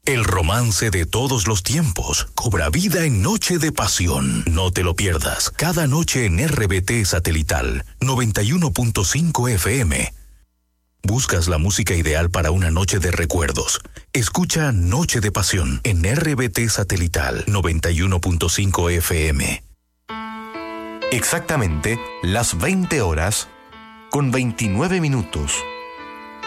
El romance de todos los tiempos cobra vida en Noche de Pasión. No te lo pierdas. Cada noche en RBT Satelital 91.5 FM. ¿Buscas la música ideal para una noche de recuerdos? Escucha Noche de Pasión en RBT Satelital 91.5 FM. Exactamente las 20 horas con 29 minutos.